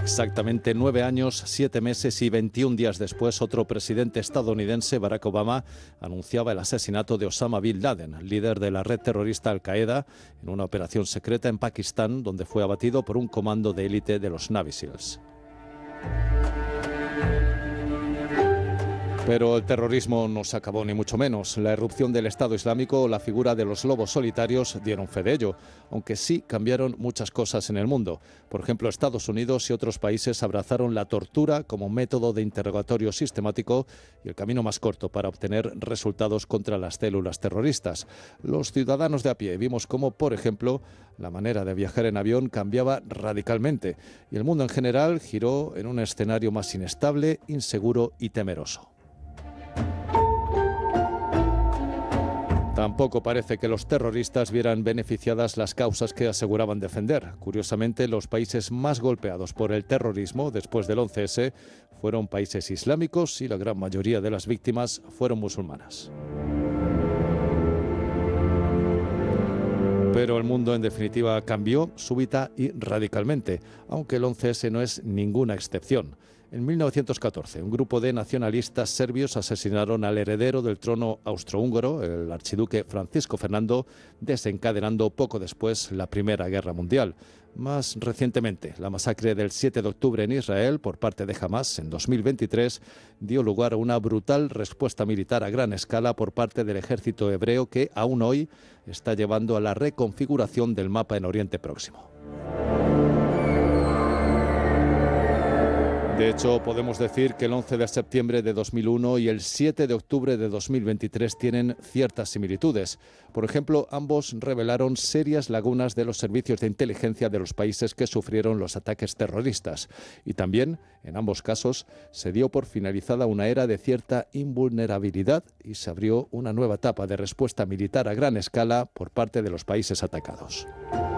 Exactamente 9 años, 7 meses y 21 días después, otro presidente estadounidense, Barack Obama, anunciaba el asesinato de Osama Bin Laden, líder de la red terrorista Al-Qaeda, en una operación secreta en Pakistán, donde fue abatido por un comando de élite de los Navy SEALs. Pero el terrorismo no se acabó ni mucho menos. La irrupción del Estado Islámico o la figura de los lobos solitarios dieron fe de ello, aunque sí cambiaron muchas cosas en el mundo. Por ejemplo, Estados Unidos y otros países abrazaron la tortura como método de interrogatorio sistemático y el camino más corto para obtener resultados contra las células terroristas. Los ciudadanos de a pie vimos cómo, por ejemplo, la manera de viajar en avión cambiaba radicalmente y el mundo en general giró en un escenario más inestable, inseguro y temeroso. Tampoco parece que los terroristas vieran beneficiadas las causas que aseguraban defender. Curiosamente, los países más golpeados por el terrorismo después del 11S fueron países islámicos y la gran mayoría de las víctimas fueron musulmanas. Pero el mundo, en definitiva, cambió súbita y radicalmente, aunque el 11S no es ninguna excepción. En 1914, un grupo de nacionalistas serbios asesinaron al heredero del trono austrohúngaro, el archiduque Francisco Fernando, desencadenando poco después la Primera Guerra Mundial. Más recientemente, la masacre del 7 de octubre en Israel por parte de Hamás en 2023 dio lugar a una brutal respuesta militar a gran escala por parte del ejército hebreo que aún hoy está llevando a la reconfiguración del mapa en Oriente Próximo. De hecho, podemos decir que el 11 de septiembre de 2001 y el 7 de octubre de 2023 tienen ciertas similitudes. Por ejemplo, ambos revelaron serias lagunas de los servicios de inteligencia de los países que sufrieron los ataques terroristas. Y también, en ambos casos, se dio por finalizada una era de cierta invulnerabilidad y se abrió una nueva etapa de respuesta militar a gran escala por parte de los países atacados.